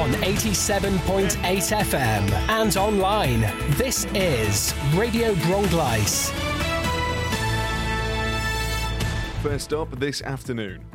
on 87.8 FM and online. This is Radio Brongleis. First up this afternoon,